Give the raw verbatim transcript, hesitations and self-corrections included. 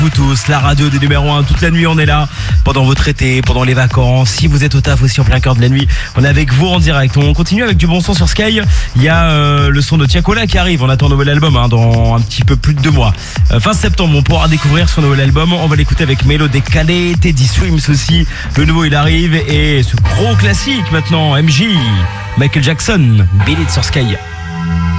Vous tous, la radio des numéros un, toute la nuit on est là, pendant votre été, pendant les vacances, si vous êtes au taf aussi en plein cœur de la nuit, on est avec vous en direct. On continue avec du bon son sur Sky, il y a euh, le son de Tiakola qui arrive, on attend un nouvel album hein, dans un petit peu plus de deux mois. Euh, fin septembre on pourra découvrir son nouvel album, on va l'écouter avec Mélo Décalé, Teddy Swims aussi, le nouveau il arrive et ce gros classique maintenant, M J, Michael Jackson, Beat It sur Sky.